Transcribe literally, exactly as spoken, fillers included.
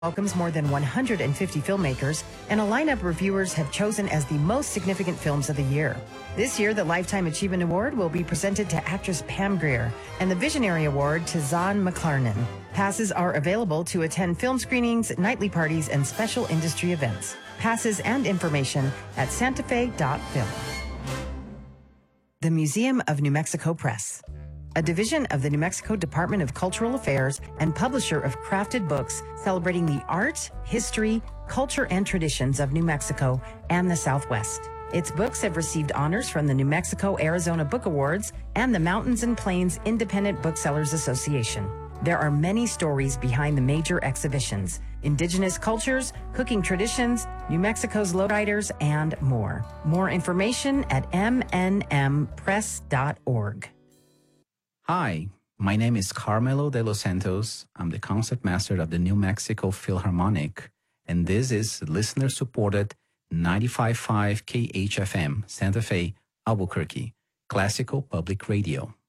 welcomes more than one hundred fifty filmmakers and a lineup reviewers have chosen as the most significant films of the year. This year, the Lifetime Achievement Award will be presented to actress Pam Grier and the Visionary Award to Zahn McClarnon. Passes are available to attend film screenings, nightly parties, and special industry events. Passes and information at santa fe dot film. The Museum of New Mexico Press, a division of the New Mexico Department of Cultural Affairs and publisher of crafted books celebrating the art, history, culture, and traditions of New Mexico and the Southwest. Its books have received honors from the New Mexico-Arizona Book Awards and the Mountains and Plains Independent Booksellers Association. There are many stories behind the major exhibitions: indigenous cultures, cooking traditions, New Mexico's lowriders, and more. More information at m n m press dot org. Hi, my name is Carmelo de los Santos. I'm the concertmaster of the New Mexico Philharmonic, and this is listener-supported ninety-five point five K H F M, Santa Fe, Albuquerque, classical public radio.